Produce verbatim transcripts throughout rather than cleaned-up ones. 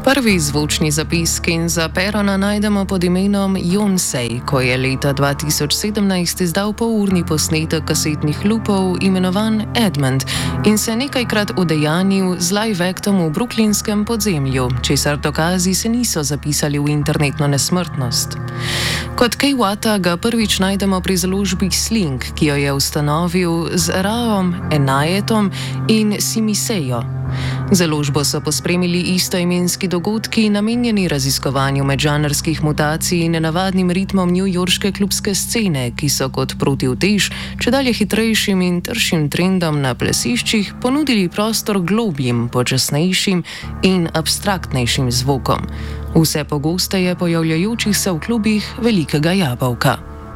Prvi zvočni zapis Kenza Perona najdemo pod imenom Jonsei, ko je leta dva tisoč sedemnajst izdal polurni posnetek kasetnih lupov imenovan Edmund in se nekajkrat udejanil z live-actom v brooklynskem podzemlju, česar dokazi se niso zapisali v internetno nesmrtnost. Kot Keiwata ga prvič najdemo pri založbi Sling, ki jo je ustanovil z Raom Enajetom in Simisejo. Založbo so pospremili istoimenski dogodki, namenjeni raziskovanju medžanrskih mutacij in nenavadnim ritmom newyorške klubske scene, ki so kot protivtež čedalje hitrejšim in tršim trendom na plesiščih ponudili prostor globljim, počasnejšim in abstraktnejšim zvokom, vse pogosteje pojavljajočih se v klubih Velikega jabolka.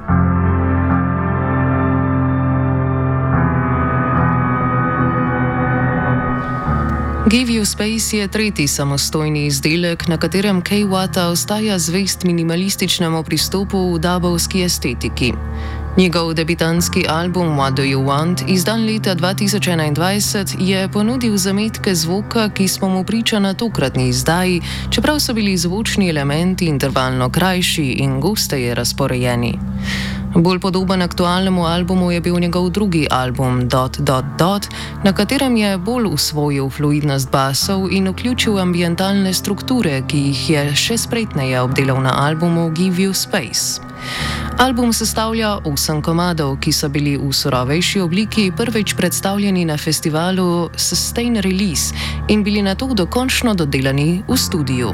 Give You Space je tretji samostojni izdelek, na katerem Keiwata ostaja zvest minimalističnemu pristopu v dubovski estetiki. Njegov debitantski album What Do You Want, izdan leta dva tisoč enaindvajset, je ponudil zametke zvoka, ki smo mu priča na tokratni izdaji, čeprav so bili zvočni elementi intervalno krajši in gosteje razporejeni. Bolj podoben aktualnemu albumu je bil njegov drugi album Dot Dot Dot, na katerem je bolj usvojil fluidnost basov in vključil ambientalne strukture, ki jih je še spretneje obdelal na albumu Give You Space. Album sestavlja osem komadov, ki so bili v surovejši obliki prvič predstavljeni na festivalu Sustain Release in bili nato dokončno dodelani v studiu.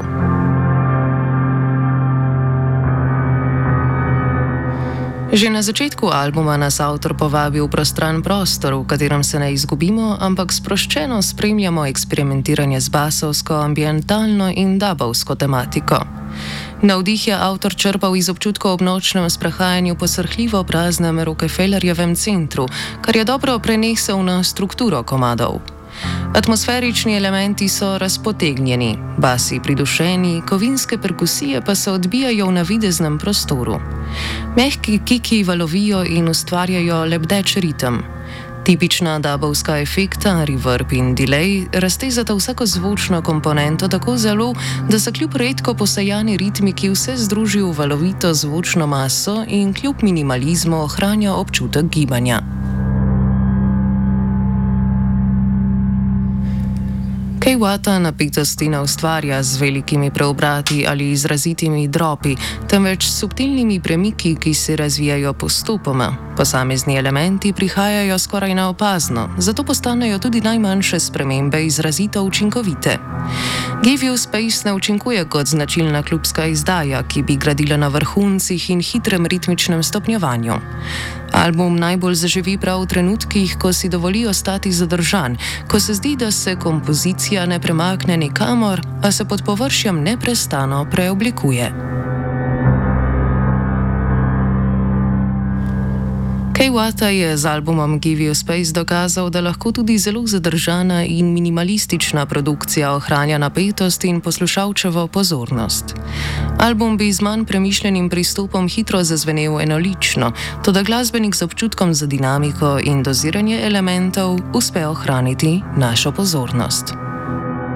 Že na začetku albuma nas avtor povabi v prostran prostor, v katerem se ne izgubimo, ampak sproščeno spremljamo eksperimentiranje z basovsko, ambientalno in dubovsko tematiko. Navdih je avtor črpal iz občutkov ob nočnem sprehajanju po srhljivo praznem Rockefellerjevem centru, kar je dobro prenesel na strukturo komadov. Atmosferični elementi so razpotegnjeni, basi pridušeni, kovinske perkusije pa se odbijajo v navideznem prostoru. Mehki kiki valovijo in ustvarjajo lebdeč ritem. Tipična dubovska efekta, reverb in delay, raztezata vsako zvočno komponento tako zelo, da se kljub redko posejani ritmiki vse združi v valovito zvočno maso in kljub minimalizmu ohranja občutek gibanja. Keiwata napetosti ne ustvarja z velikimi preobrati ali izrazitimi dropi, temveč s subtilnimi premiki, ki se razvijajo postopoma. Posamezni elementi prihajajo skoraj neopazno, zato postanejo tudi najmanjše spremembe izrazito učinkovite. Give You Space ne učinkuje kot značilna klubska izdaja, ki bi gradila na vrhuncih in hitrem ritmičnem stopnjevanju. Album najbolj zaživi prav v trenutkih, ko si dovoli ostati zadržan, ko se zdi, da se kompozicija ne premakne nikamor, a se pod površjem neprestano preoblikuje. Keiwata je z albumom Give You Space dokazal, da lahko tudi zelo zadržana in minimalistična produkcija ohranja napetost in poslušalčevo pozornost. Album bi z manj premišljenim pristopom hitro zazvenel enolično, toda glasbenik z občutkom za dinamiko in doziranje elementov uspe ohraniti našo pozornost.